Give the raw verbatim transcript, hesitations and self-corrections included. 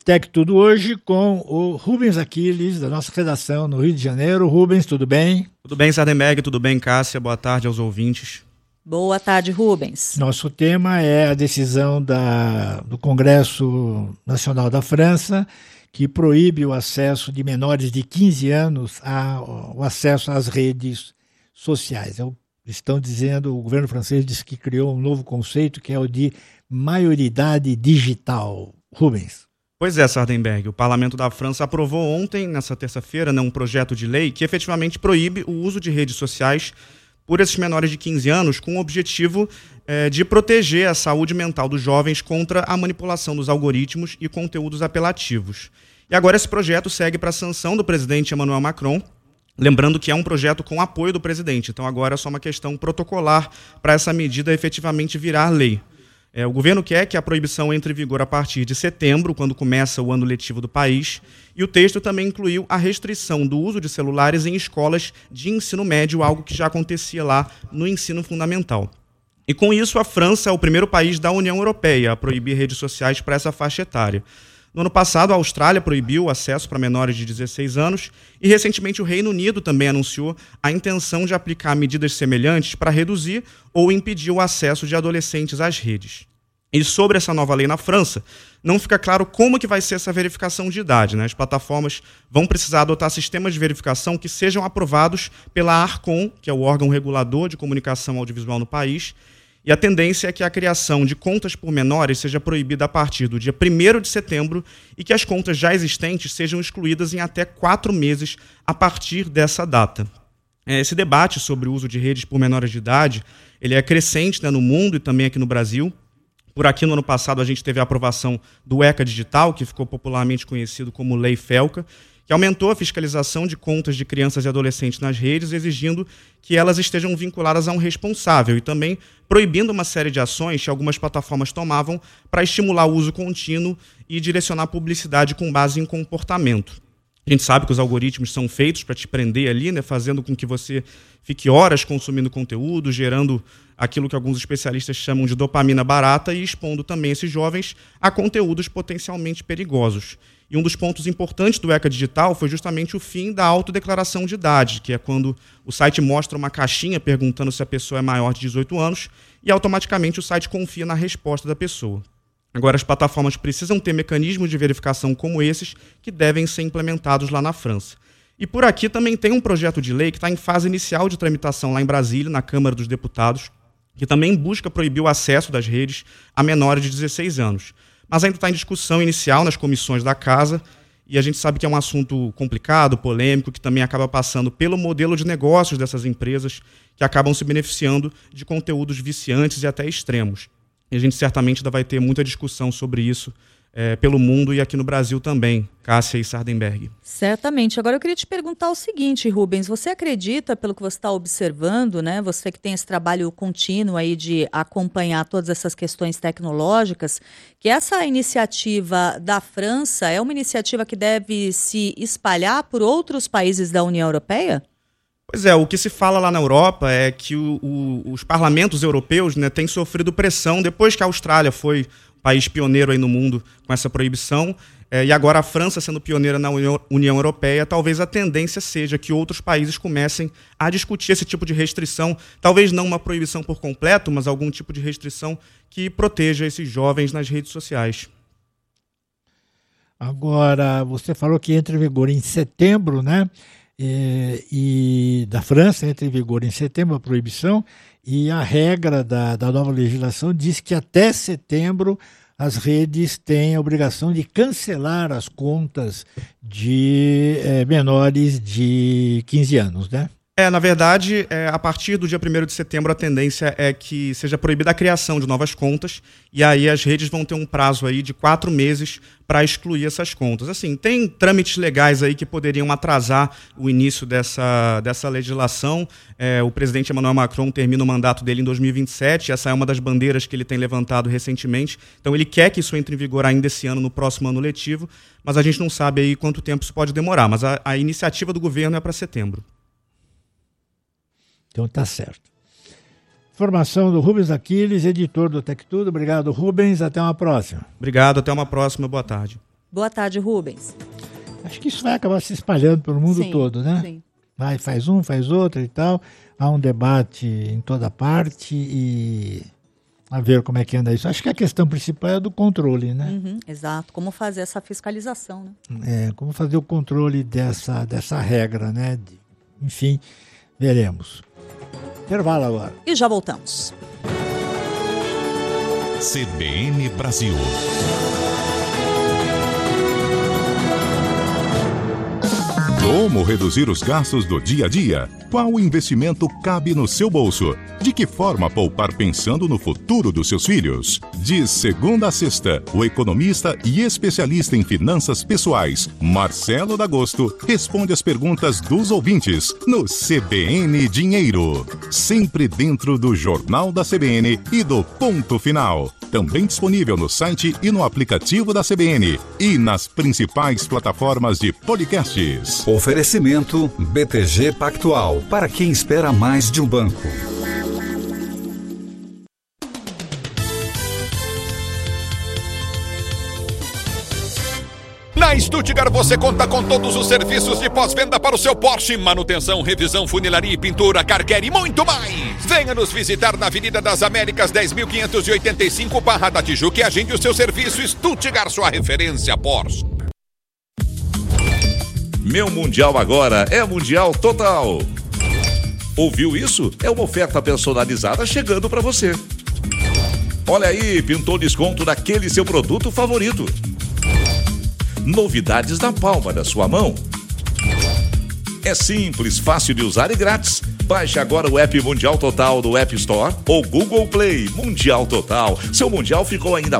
Tec Tudo hoje com o Rubens Aquiles, da nossa redação no Rio de Janeiro. Rubens, tudo bem? Tudo bem, Sardenberg, tudo bem, Cássia? Boa tarde aos ouvintes. Boa tarde, Rubens. Nosso tema é a decisão da, do Congresso Nacional da França, que proíbe o acesso de menores de quinze anos ao acesso às redes sociais. Estão dizendo, o governo francês disse que criou um novo conceito, que é o de maioridade digital. Rubens. Pois é, Sardenberg, o Parlamento da França aprovou ontem, nessa terça-feira, né, um projeto de lei que efetivamente proíbe o uso de redes sociais por esses menores de quinze anos, com o objetivo eh, de proteger a saúde mental dos jovens contra a manipulação dos algoritmos e conteúdos apelativos. E agora esse projeto segue para a sanção do presidente Emmanuel Macron, lembrando que é um projeto com apoio do presidente, então agora é só uma questão protocolar para essa medida efetivamente virar lei. É, o governo quer que a proibição entre em vigor a partir de setembro, quando começa o ano letivo do país, e o texto também incluiu a restrição do uso de celulares em escolas de ensino médio, algo que já acontecia lá no ensino fundamental. E com isso, a França é o primeiro país da União Europeia a proibir redes sociais para essa faixa etária. No ano passado, a Austrália proibiu o acesso para menores de dezesseis anos e, recentemente, o Reino Unido também anunciou a intenção de aplicar medidas semelhantes para reduzir ou impedir o acesso de adolescentes às redes. E sobre essa nova lei na França, não fica claro como que vai ser essa verificação de idade, né? As plataformas vão precisar adotar sistemas de verificação que sejam aprovados pela Arcom, que é o órgão regulador de comunicação audiovisual no país, e a tendência é que a criação de contas por menores seja proibida a partir do dia primeiro de setembro e que as contas já existentes sejam excluídas em até quatro meses a partir dessa data. Esse debate sobre o uso de redes por menores de idade, ele é crescente, né, no mundo e também aqui no Brasil. Por aqui, no ano passado, a gente teve a aprovação do ECA Digital, que ficou popularmente conhecido como Lei Felca, que aumentou a fiscalização de contas de crianças e adolescentes nas redes, exigindo que elas estejam vinculadas a um responsável e também proibindo uma série de ações que algumas plataformas tomavam para estimular o uso contínuo e direcionar publicidade com base em comportamento. A gente sabe que os algoritmos são feitos para te prender ali, né, fazendo com que você fique horas consumindo conteúdo, gerando aquilo que alguns especialistas chamam de dopamina barata e expondo também esses jovens a conteúdos potencialmente perigosos. E um dos pontos importantes do ECA Digital foi justamente o fim da autodeclaração de idade, que é quando o site mostra uma caixinha perguntando se a pessoa é maior de dezoito anos e automaticamente o site confia na resposta da pessoa. Agora, as plataformas precisam ter mecanismos de verificação como esses que devem ser implementados lá na França. E por aqui também tem um projeto de lei que está em fase inicial de tramitação lá em Brasília, na Câmara dos Deputados, que também busca proibir o acesso das redes a menores de dezesseis anos. Mas ainda está em discussão inicial nas comissões da Casa, e a gente sabe que é um assunto complicado, polêmico, que também acaba passando pelo modelo de negócios dessas empresas, que acabam se beneficiando de conteúdos viciantes e até extremos. E a gente certamente ainda vai ter muita discussão sobre isso é, pelo mundo e aqui no Brasil também, Cássia e Sardenberg. Certamente. Agora eu queria te perguntar o seguinte, Rubens, você acredita, pelo que você está observando, né, você que tem esse trabalho contínuo aí de acompanhar todas essas questões tecnológicas, que essa iniciativa da França é uma iniciativa que deve se espalhar por outros países da União Europeia? Pois é, o que se fala lá na Europa é que o, o, os parlamentos europeus, né, têm sofrido pressão depois que a Austrália foi um país pioneiro aí no mundo com essa proibição, é, e agora a França sendo pioneira na União, União Europeia, talvez a tendência seja que outros países comecem a discutir esse tipo de restrição, talvez não uma proibição por completo, mas algum tipo de restrição que proteja esses jovens nas redes sociais. Agora, você falou que entra em vigor em setembro, né? E, e da França entra em vigor em setembro a proibição, e a regra da, da nova legislação diz que até setembro as redes têm a obrigação de cancelar as contas de é, menores de quinze anos, né? É, na verdade, é, a partir do dia primeiro de setembro, a tendência é que seja proibida a criação de novas contas, e aí as redes vão ter um prazo aí de quatro meses para excluir essas contas. Assim, tem trâmites legais aí que poderiam atrasar o início dessa, dessa legislação. É, o presidente Emmanuel Macron termina o mandato dele em dois mil e vinte e sete, essa é uma das bandeiras que ele tem levantado recentemente, então ele quer que isso entre em vigor ainda esse ano, no próximo ano letivo, mas a gente não sabe aí quanto tempo isso pode demorar, mas a, a iniciativa do governo é para setembro. Então tá certo. Informação do Rubens Aquiles, editor do Tec Tudo. Obrigado, Rubens. Até uma próxima. Obrigado, até uma próxima. Boa tarde. Boa tarde, Rubens. Acho que isso vai acabar se espalhando pelo mundo sim, todo, né? Sim. Vai, faz um, faz outro e tal. Há um debate em toda parte e a ver como é que anda isso. Acho que a questão principal é do controle, né? Uhum, exato. Como fazer essa fiscalização, né? É, como fazer o controle dessa, dessa regra, né? Enfim, veremos. Intervalo agora. E já voltamos. C B N Brasil. Como reduzir os gastos do dia a dia? Qual investimento cabe no seu bolso? De que forma poupar pensando no futuro dos seus filhos? De segunda a sexta, o economista e especialista em finanças pessoais, Marcelo D'Agosto, responde as perguntas dos ouvintes no C B N Dinheiro. Sempre dentro do Jornal da C B N e do Ponto Final. Também disponível no site e no aplicativo da C B N e nas principais plataformas de podcasts. Oferecimento B T G Pactual, para quem espera mais de um banco. Na Stuttgart você conta com todos os serviços de pós-venda para o seu Porsche, manutenção, revisão, funilaria e pintura, car care e muito mais. Venha nos visitar na Avenida das Américas dez mil quinhentos e oitenta e cinco, Barra da Tijuca, e agende o seu serviço. Stuttgart, sua referência Porsche. Meu Mundial agora é Mundial Total. Ouviu isso? É uma oferta personalizada chegando para você. Olha aí, pintou desconto daquele seu produto favorito. Novidades na palma da sua mão. É simples, fácil de usar e grátis. Baixe agora o app Mundial Total do App Store ou Google Play. Mundial Total. Seu Mundial ficou ainda